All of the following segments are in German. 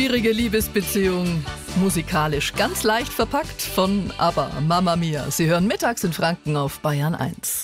Schwierige Liebesbeziehung, musikalisch ganz leicht verpackt von ABBA, Mamma Mia. Sie hören mittags in Franken auf Bayern 1.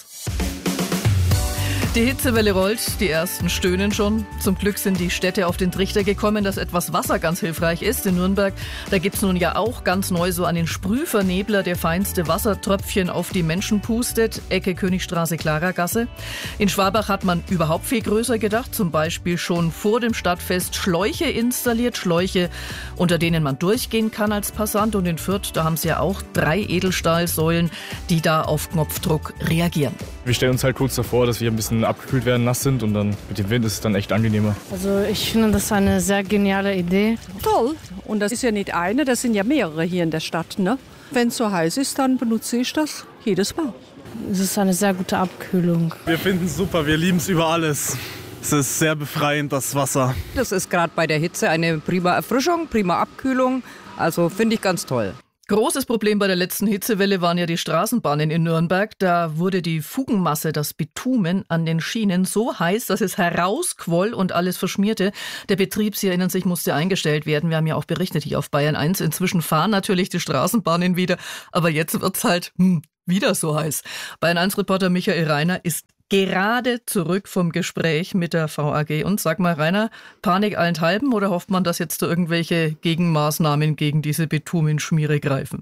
Die Hitzewelle rollt, die ersten stöhnen schon. Zum Glück sind die Städte auf den Trichter gekommen, dass etwas Wasser ganz hilfreich ist. In Nürnberg, da gibt's nun ja auch ganz neu so einen Sprühvernebler, der feinste Wassertröpfchen auf die Menschen pustet. Ecke Königstraße, Klaragasse. In Schwabach hat man überhaupt viel größer gedacht. Zum Beispiel schon vor dem Stadtfest Schläuche installiert. Schläuche, unter denen man durchgehen kann als Passant. Und in Fürth, da haben sie ja auch 3 Edelstahlsäulen, die da auf Knopfdruck reagieren. Wir stellen uns halt kurz davor, dass wir ein bisschen abgekühlt werden, nass sind und dann mit dem Wind ist es dann echt angenehmer. Also ich finde das eine sehr geniale Idee. Toll. Und das ist ja nicht eine, das sind ja mehrere hier in der Stadt, ne? Wenn es so heiß ist, dann benutze ich das jedes Mal. Es ist eine sehr gute Abkühlung. Wir finden es super, wir lieben es über alles. Es ist sehr befreiend, das Wasser. Das ist gerade bei der Hitze eine prima Erfrischung, prima Abkühlung. Also finde ich ganz toll. Großes Problem bei der letzten Hitzewelle waren ja die Straßenbahnen in Nürnberg. Da wurde die Fugenmasse, das Bitumen an den Schienen so heiß, dass es herausquoll und alles verschmierte. Der Betrieb, Sie erinnern sich, musste eingestellt werden. Wir haben ja auch berichtet hier auf Bayern 1. Inzwischen fahren natürlich die Straßenbahnen wieder, aber jetzt wird's halt wieder so heiß. Bayern 1-Reporter Michael Reiner ist gerade zurück vom Gespräch mit der VAG. Und sag mal, Rainer, Panik allenthalben oder hofft man, dass jetzt da irgendwelche Gegenmaßnahmen gegen diese Bitumenschmiere greifen?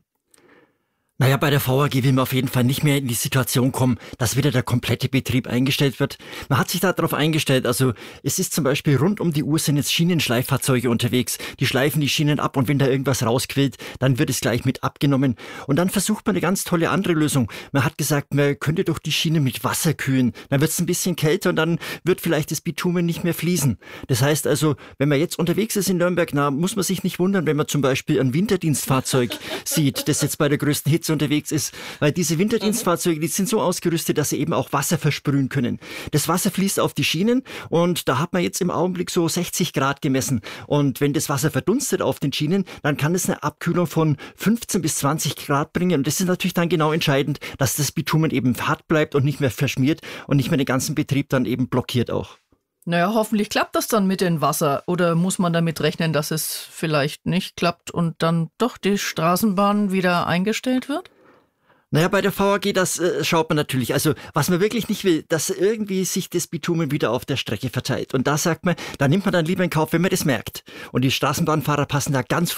Naja, bei der VAG will man auf jeden Fall nicht mehr in die Situation kommen, dass wieder der komplette Betrieb eingestellt wird. Man hat sich darauf eingestellt, also es ist zum Beispiel rund um die Uhr sind jetzt Schienenschleiffahrzeuge unterwegs. Die schleifen die Schienen ab und wenn da irgendwas rausquillt, dann wird es gleich mit abgenommen. Und dann versucht man eine ganz tolle andere Lösung. Man hat gesagt, man könnte doch die Schiene mit Wasser kühlen. Dann wird es ein bisschen kälter und dann wird vielleicht das Bitumen nicht mehr fließen. Das heißt also, wenn man jetzt unterwegs ist in Nürnberg, na, muss man sich nicht wundern, wenn man zum Beispiel ein Winterdienstfahrzeug sieht, das jetzt bei der größten Hitze unterwegs ist, weil diese Winterdienstfahrzeuge, die sind so ausgerüstet, dass sie eben auch Wasser versprühen können. Das Wasser fließt auf die Schienen und da hat man jetzt im Augenblick so 60 Grad gemessen und wenn das Wasser verdunstet auf den Schienen, dann kann es eine Abkühlung von 15 bis 20 Grad bringen und das ist natürlich dann genau entscheidend, dass das Bitumen eben hart bleibt und nicht mehr verschmiert und nicht mehr den ganzen Betrieb dann eben blockiert auch. Naja, hoffentlich klappt das dann mit dem Wasser. Oder muss man damit rechnen, dass es vielleicht nicht klappt und dann doch die Straßenbahn wieder eingestellt wird? Naja, bei der VAG, das schaut man natürlich. Also was man wirklich nicht will, dass irgendwie sich das Bitumen wieder auf der Strecke verteilt. Und da sagt man, da nimmt man dann lieber in Kauf, wenn man das merkt. Und die Straßenbahnfahrer passen da ganz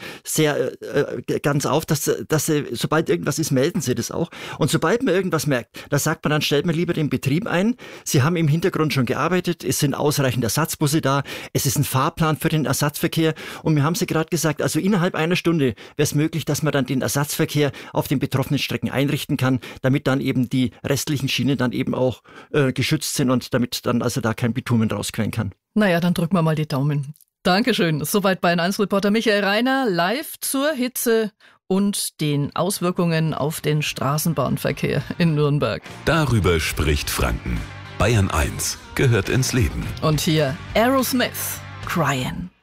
auf, dass sie, sobald irgendwas ist, melden sie das auch. Und sobald man irgendwas merkt, da sagt man, dann stellt man lieber den Betrieb ein. Sie haben im Hintergrund schon gearbeitet, es sind ausreichend Ersatzbusse da, es ist ein Fahrplan für den Ersatzverkehr. Und wir haben sie gerade gesagt, also innerhalb einer Stunde wäre es möglich, dass man dann den Ersatzverkehr auf den betroffenen Strecken einrichten kann, damit dann eben die restlichen Schienen dann eben auch geschützt sind und damit dann also da kein Bitumen rausquellen kann. Naja, dann drücken wir mal die Daumen. Dankeschön. Soweit Bayern 1-Reporter Michael Reiner live zur Hitze und den Auswirkungen auf den Straßenbahnverkehr in Nürnberg. Darüber spricht Franken. Bayern 1 gehört ins Leben. Und hier Aerosmith, Cryin'.